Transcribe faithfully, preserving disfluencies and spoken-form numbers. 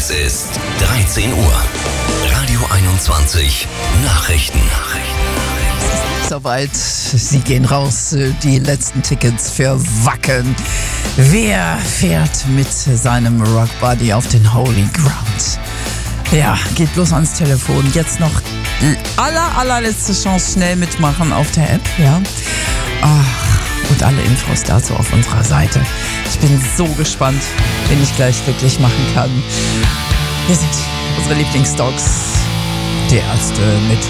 Es ist dreizehn Uhr. Radio einundzwanzig Nachrichten. Soweit, sie gehen raus, die letzten Tickets für Wacken. Wer fährt mit seinem Rockbuddy auf den Holy Ground? Ja, geht bloß ans Telefon. Jetzt noch aller, allerletzte Chance, schnell mitmachen auf der App, ja. Ach, und alle Infos dazu auf unserer Seite. Ich bin so gespannt, wen ich gleich wirklich machen kann. Hier sind unsere Lieblingsdogs, die Ärzte mit